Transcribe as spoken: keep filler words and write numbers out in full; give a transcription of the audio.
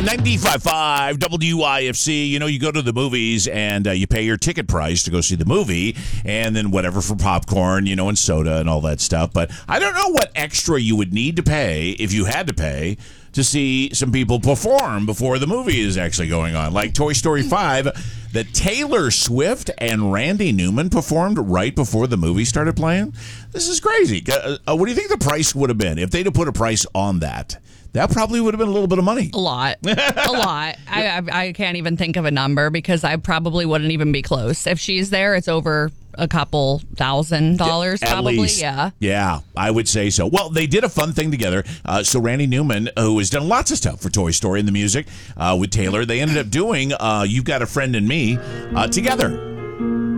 ninety-five point five W I F C. You know, you go to the movies and uh, you pay your ticket price to go see the movie, and then whatever for popcorn, you know, and soda and all that stuff. But I don't know what extra you would need to pay if you had to pay to see some people perform before the movie is actually going on. Like Toy Story five, that Taylor Swift and Randy Newman performed right before the movie started playing. This is crazy. Uh, uh, what do you think the price would have been if they'd have put a price on that? That probably would have been a little bit of money. A lot. A lot. I, I I can't even think of a number because I probably wouldn't even be close. If she's there, it's over a couple thousand dollars At probably. least. Yeah. Yeah, I would say so. Well, they did a fun thing together. Uh, so Randy Newman, who has done lots of stuff for Toy Story and the music uh, with Taylor, they ended up doing uh, You've Got a Friend in Me uh, together.